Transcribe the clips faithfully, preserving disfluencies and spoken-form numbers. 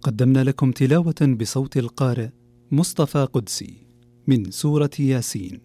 قدمنا لكم تلاوة بصوت القارئ مصطفى قدسي من سورة ياسين.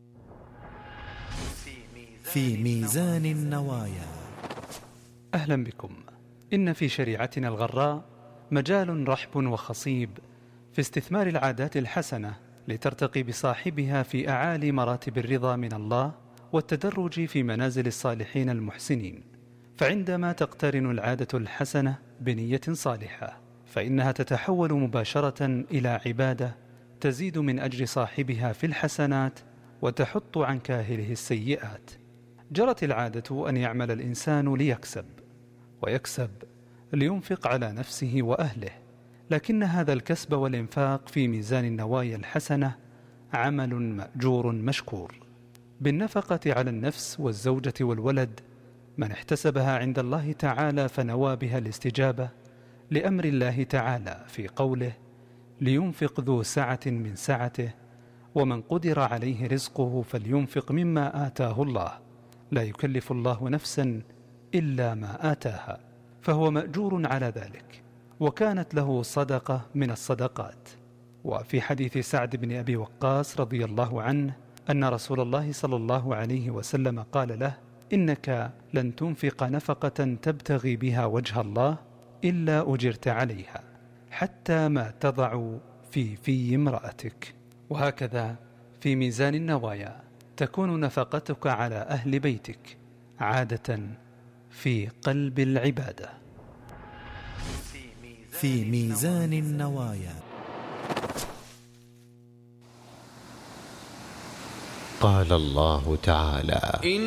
في ميزان النوايا. أهلا بكم. إن في شريعتنا الغراء مجال رحب وخصيب في استثمار العادات الحسنة لترتقي بصاحبها في أعالي مراتب الرضا من الله والتدرج في منازل الصالحين المحسنين. فعندما تقترن العادة الحسنة بنية صالحة فإنها تتحول مباشرة إلى عبادة تزيد من أجر صاحبها في الحسنات وتحط عن كاهله السيئات. جرت العادة أن يعمل الإنسان ليكسب، ويكسب لينفق على نفسه وأهله، لكن هذا الكسب والإنفاق في ميزان النوايا الحسنة عمل مأجور مشكور. بالنفقة على النفس والزوجة والولد من احتسبها عند الله تعالى فنوى بها الاستجابة لأمر الله تعالى في قوله: لينفق ذو سعة من سعته ومن قدر عليه رزقه فلينفق مما آتاه الله لا يكلف الله نفسا إلا ما آتاها، فهو مأجور على ذلك، وكانت له صدقة من الصدقات. وفي حديث سعد بن أبي وقاص رضي الله عنه أن رسول الله صلى الله عليه وسلم قال له: إنك لن تنفق نفقة تبتغي بها وجه الله إلا أجرت عليها حتى ما تضع في في امرأتك. وهكذا في ميزان النوايا تكون نفقتك على أهل بيتك عادة في قلب العبادة. في ميزان النوايا. قال الله تعالى: